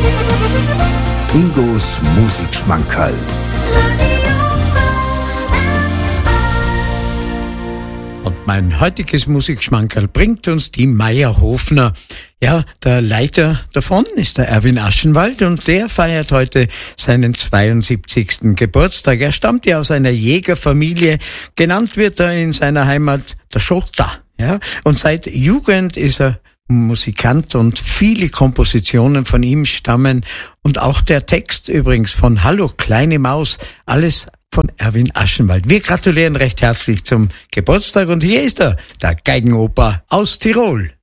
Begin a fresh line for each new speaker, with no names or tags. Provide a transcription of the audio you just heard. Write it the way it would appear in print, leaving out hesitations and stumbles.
Ingos Musikschmankerl.
Und mein heutiges Musikschmankerl bringt uns die Meierhofner. Ja, der Leiter davon ist der Erwin Aschenwald und der feiert heute seinen 72. Geburtstag. Er stammt ja aus einer Jägerfamilie. Genannt wird er in seiner Heimat der Schotter. Ja, und seit Jugend ist er Musikant und viele Kompositionen von ihm stammen und auch der Text übrigens von Hallo kleine Maus, alles von Erwin Aschenwald. Wir gratulieren recht herzlich zum Geburtstag und hier ist er, der Geigenoper aus Tirol.